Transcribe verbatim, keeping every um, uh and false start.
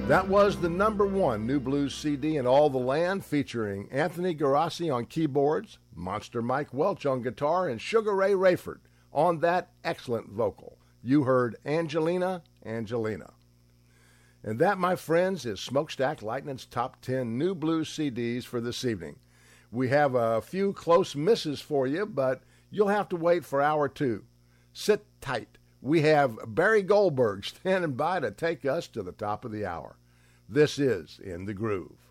That was the number one new blues C D in all the land, featuring Anthony Garassi on keyboards, Monster Mike Welch on guitar, and Sugar Ray Rayford on that excellent vocal. You heard Angelina, Angelina. And that, my friends, is Smokestack Lightning's top ten new blues C Ds for this evening. We have a few close misses for you, but you'll have to wait for hour two. Sit tight. We have Barry Goldberg standing by to take us to the top of the hour. This is In the Groove.